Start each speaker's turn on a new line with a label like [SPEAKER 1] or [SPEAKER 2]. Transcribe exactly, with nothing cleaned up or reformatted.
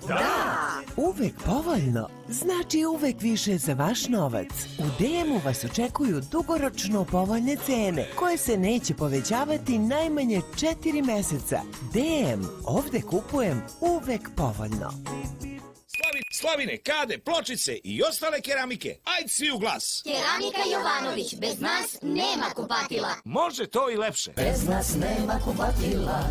[SPEAKER 1] Da! Uvek povoljno znači uvek više za vaš novac. U D M-u vas očekuju dugoročno povoljne cene koje se neće povećavati najmanje četiri meseca. D M, ovde kupujem uvek povoljno.
[SPEAKER 2] Slavi, slavine, kade, pločice i ostale keramike. Ajd svi u glas.
[SPEAKER 3] Keramika Jovanović, bez nas nema kupatila.
[SPEAKER 2] Može to i lepše.
[SPEAKER 4] Bez nas nema kupatila.